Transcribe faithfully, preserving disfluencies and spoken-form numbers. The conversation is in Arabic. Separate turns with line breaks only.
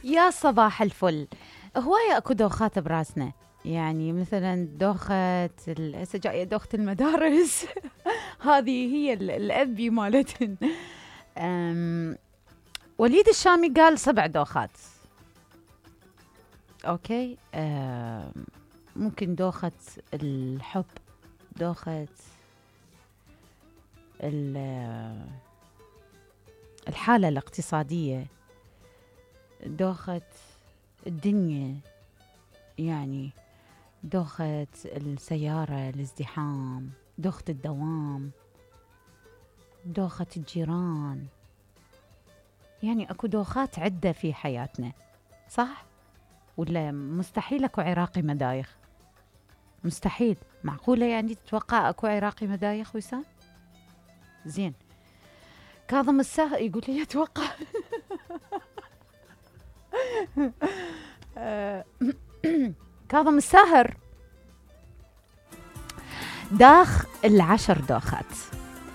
يا صباح الفل. هواية اكو دوخات براسنا، يعني مثلا دوخة ال- هسه جاية دوخة المدارس. هذه هي ال- الأبي مالتن. أم، وليد الشامي قال سبع دوخات. اوكي. أم، ممكن دوخة الحب، دوخة ال- الحالة الاقتصادية، دوخة الدنيا، يعني دوخة السيارة، الازدحام، دوخة الدوام، دوخة الجيران. يعني اكو دوخات عدة في حياتنا، صح؟ ولا مستحيل اكو عراقي مدايخ؟ مستحيل. معقولة يعني تتوقع اكو عراقي مدايخ وسام؟ زين. كاظم الساهر يقول لي اتوقع. آه، كاظم الساهر داخ العشر دوخات.